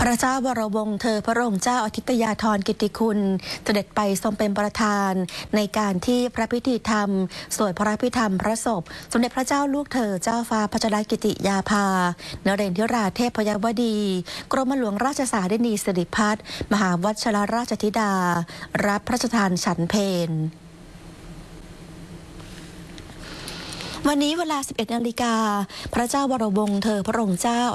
พระเจ้าวรวงศ์เธอพระองค์เจ้าอาทิตยาธรกิตติคุณเสด็จไปทรงเป็นประธานในการที่พระพิธีธรรมสวดพระพิธรรมพระศพสมเด็จพระเจ้าลูกเธอเจ้าฟ้าพัชรกิติยาภานเรนทิราเทพยวดีกรมหลวงราชสารินีสิริพัฒน์มหาวชิรราชธิดารับพระราชทานฉันเพลวันนี้เวลา 11 นาฬิกาพระเจ้าวรวงศ์เธอพระองค์เจ้า